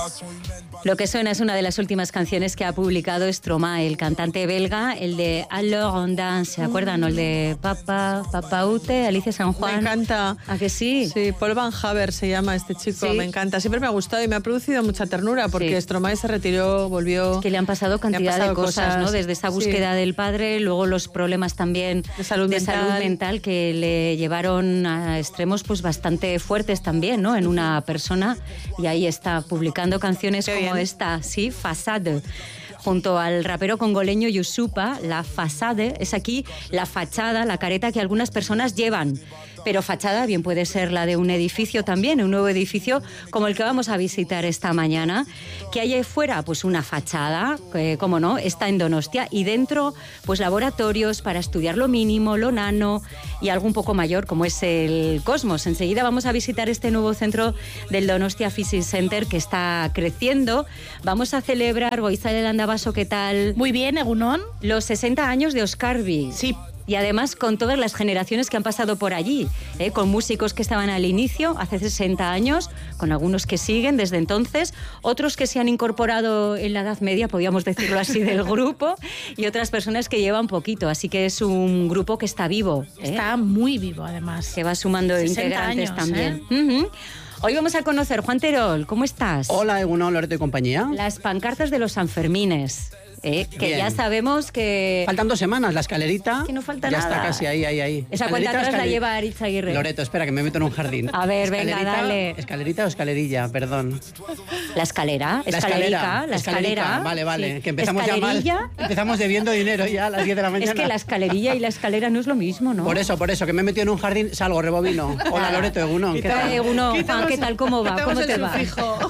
Lo que suena es una de las últimas canciones que ha publicado Stromae, el cantante belga, el de Alors on danse, ¿se acuerdan? O el de Papa Ute, Alicia San Juan. Me encanta. ¿A que sí? Sí, Paul Van Haver se llama este chico, Sí. me encanta. Siempre me ha gustado y me ha producido mucha ternura porque Sí. Stromae se retiró, volvió... Es que le han pasado cantidad de cosas, ¿no? Desde esa búsqueda del padre, luego los problemas también de salud mental que le llevaron a extremos pues bastante fuertes también, ¿no? En una persona, y ahí está publicando canciones como esta, sí, Façade. Junto al rapero congoleño Yusupa, la façade es aquí la fachada, la careta que algunas personas llevan. Pero fachada bien puede ser la de un edificio también, un nuevo edificio como el que vamos a visitar esta mañana. Que hay ahí fuera, pues una fachada, como no, está en Donostia, y dentro, pues laboratorios para estudiar lo mínimo, lo nano y algo un poco mayor, como es el Cosmos. Enseguida vamos a visitar este nuevo centro del Donostia Physics Center que está creciendo. Vamos a celebrar, Goizale Landabaso, ¿qué tal? Muy bien, Egunon. Los 60 años de Oskarbi. Sí. Y además con todas las generaciones que han pasado por allí, con músicos que estaban al inicio, hace 60 años, con algunos que siguen desde entonces, otros que se han incorporado en la Edad Media, podríamos decirlo así, del grupo, y otras personas que llevan poquito. Así que es un grupo que está vivo. Está muy vivo, además. Que va sumando integrantes años, también. Hoy vamos a conocer, Juan Terol, ¿cómo estás? Hola, Egunon, Loreto y compañía. Las pancartas de los Sanfermines. Que Bien. ya sabemos que... Faltan 2 semanas, la escalerita Que no falta ya nada. está casi ahí. Esa cuenta atrás la lleva Aritz Aguirre. Loreto, espera, que me meto en un jardín. A ver, venga, Escalerita, dale. ¿Escalerita o escalerilla? Perdón. La escalera, Escalerica. Vale, Sí. que empezamos ya mal. Escalerilla. Empezamos debiendo dinero ya a las 10 de la mañana. Es que la escalerilla y la escalera no es lo mismo, ¿no? Por eso, que me he metido en un jardín, salgo, rebobino. Hola, Loreto, Egunon, ¿qué tal? Juan, ¿qué tal? ¿Cómo va? ¿Cómo te va?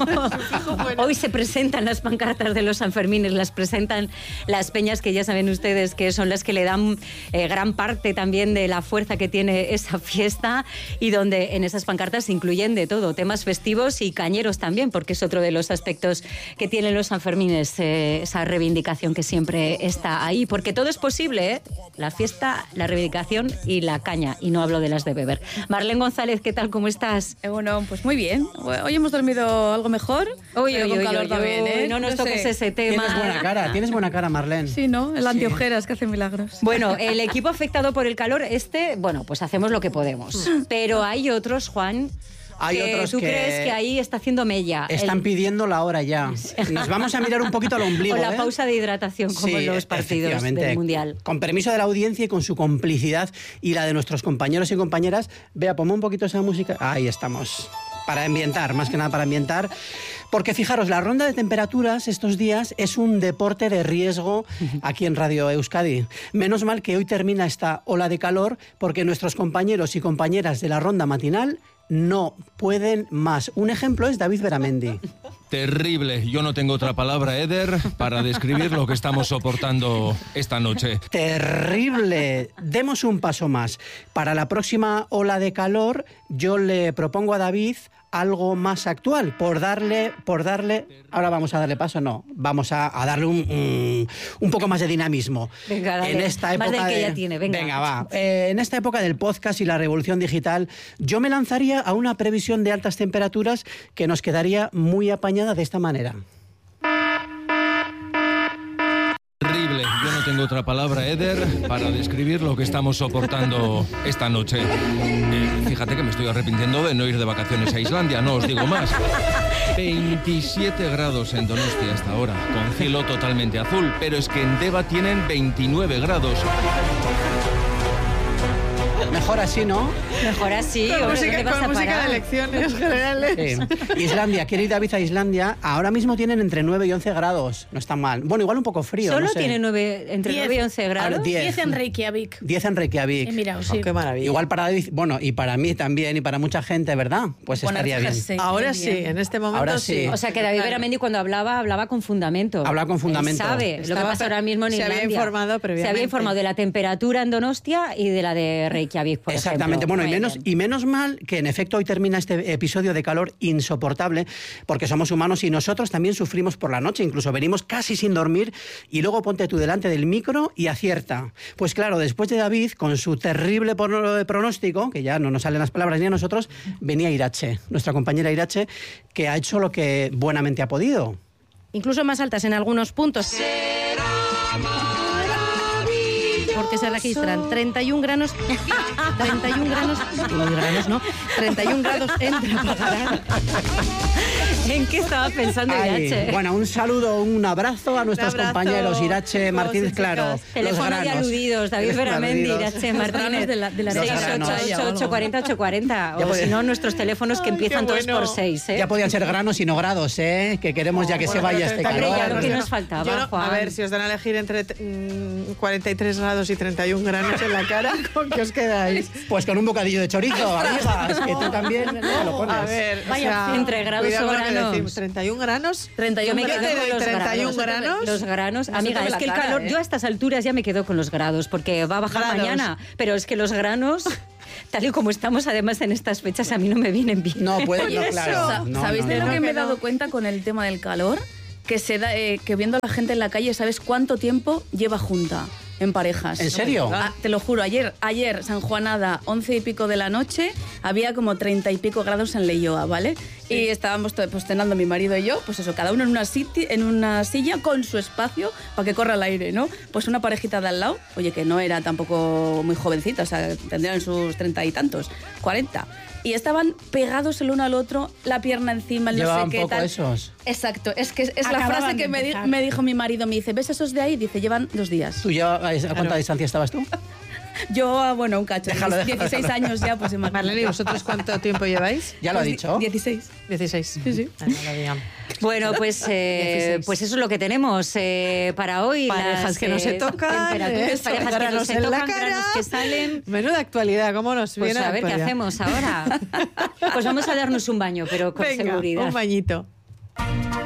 Hoy se presentan las pancartas de los Sanfermines, las presentan las peñas que ya saben ustedes que son las que le dan gran parte también de la fuerza que tiene esa fiesta, y donde en esas pancartas se incluyen de todo, temas festivos y cañeros también, porque es otro de los aspectos que tienen los Sanfermines, esa reivindicación que siempre está ahí, porque todo es posible, ¿eh? La fiesta, la reivindicación y la caña, y no hablo de las de beber. Marlene González, ¿qué tal? ¿Cómo estás? Bueno, pues muy bien. Hoy hemos dormido algo mejor. Pero con calor también, ¿eh? No nos toques ese tema. Tienes buena cara, Marlene. Sí, ¿no? El antiojeras que hace milagros. Bueno, el equipo afectado por el calor, bueno, pues hacemos lo que podemos. Pero hay otros, Juan, Hay que otros tú que crees que ahí está haciendo mella. Están pidiendo la hora ya. Nos vamos a mirar un poquito al ombligo. O la pausa de hidratación, como en los partidos del Mundial. Con permiso de la audiencia y con su complicidad y la de nuestros compañeros y compañeras, Bea, ponme un poquito esa música. Ahí estamos. Para ambientar, más que nada para ambientar. Porque fijaros, la ronda de temperaturas estos días es un deporte de riesgo aquí en Radio Euskadi. Menos mal que hoy termina esta ola de calor, porque nuestros compañeros y compañeras de la ronda matinal no pueden más. Un ejemplo es David Beramendi. Terrible. Yo no tengo otra palabra, Eder, para describir lo que estamos soportando esta noche. Terrible. Demos un paso más. Para la próxima ola de calor, yo le propongo a David algo más actual, por darle, ahora vamos a darle paso, no, vamos a darle un poco más de dinamismo. Venga, dale, en esta época más del que ya tiene, venga. Va. En esta época del podcast y la revolución digital, yo me lanzaría a una previsión de altas temperaturas que nos quedaría muy apañada de esta manera. Terrible. Yo no tengo otra palabra, Eder, para describir lo que estamos soportando esta noche. Fíjate que me estoy arrepintiendo de no ir de vacaciones a Islandia, no os digo más. 27 grados en Donostia hasta ahora, con cielo totalmente azul, pero es que en Deva tienen 29 grados. Mejor así, ¿no? Mejor así. Con hombre, ¿dónde vas a música parar? de elecciones generales. Islandia, quiero ir David a Islandia. Ahora mismo tienen entre 9 y 11 grados. No está mal. Bueno, igual un poco frío. Solo no sé. tiene entre 9 y 11 grados. Ahora, 10 en Reykjavik. 10 en Reykjavik. Mira, sí. Qué maravilla. Igual para David, bueno, y para mí también, y para mucha gente, ¿verdad? Pues estaría bien. Ahora sí, en este momento Ahora sí. O sea, que David Beramendi cuando hablaba con fundamento. Hablaba con fundamento. Él sabe lo que pasa ahora mismo en se Islandia. había informado previamente. Se había informado de la temperatura en Donostia y de la de Reykjavik. David, por Exactamente. ejemplo. Bueno, y menos mal que en efecto hoy termina este episodio de calor insoportable, porque somos humanos y nosotros también sufrimos por la noche, incluso venimos casi sin dormir y luego ponte tú delante del micro y acierta. Pues claro, después de David, con su terrible pronóstico, que ya no nos salen las palabras ni a nosotros, venía Irache, nuestra compañera Irache, que ha hecho lo que buenamente ha podido. Incluso más altas en algunos puntos. Porque se registran 31 grados... 31 grados... Los granos, ¿no? 31 grados en Trapagaran. ¿En qué estaba pensando Irache? Bueno, un saludo, un abrazo a nuestros compañeros Irache Martínez, claro. Teléfono de aludidos, David Beramendi, Irache Martínez, de la 688-840-840. O si no, nuestros teléfonos que empiezan todos por 6. Ya podían ser granos y no grados, que queremos ya que se vaya este calor. Ya lo que nos faltaba, Juan. A ver, si os dan a elegir entre 43 grados y 31 granos en la cara, ¿con qué os quedáis? Pues con un bocadillo de chorizo, amiga. Es que tú también no lo pones. A ver, vaya, entre grados o granos. 31 granos. 31 me quedo con los 31 granos. Los granos. Amiga, es que el calor, yo a estas alturas ya me quedo con los grados, porque va a bajar mañana. Pero es que los granos, tal y como estamos además en estas fechas, a mí no me vienen bien. No puede, no, claro. ¿Sabéis de lo que me he dado cuenta con el tema del calor? Que viendo a la gente en la calle, ¿sabes cuánto tiempo lleva junta? En parejas. ¿En serio? Te lo juro, ayer San Juanada, 11 y pico de la noche, había como 30 y pico grados en Leioa, ¿vale? Sí. Y estábamos cenando mi marido y yo, pues eso, cada uno en una silla con su espacio para que corra el aire, ¿no? Pues una parejita de al lado, oye, que no era tampoco muy jovencita, o sea, tendrían sus 30 y tantos, 40. Y estaban pegados el uno al otro, la pierna encima, el no sé qué tal. Esos. Exacto, es la frase que me dijo mi marido, me dice, ¿ves esos de ahí? Dice, llevan 2 días. ¿Tú ya a cuánta distancia estabas tú? Yo, bueno, un cacho. Déjalo. 16 años ya, pues imagínate. Marlene, ¿y vosotros cuánto tiempo lleváis? ¿Ya lo ha dicho? 16. 16. Sí. Bueno, pues eso es lo que tenemos para hoy. Parejas que no se tocan, parejas que no se tocan, granos que salen. Menuda actualidad, ¿cómo nos viene? Pues a ver qué hacemos ahora. Pues vamos a darnos un baño, pero con seguridad. Un bañito.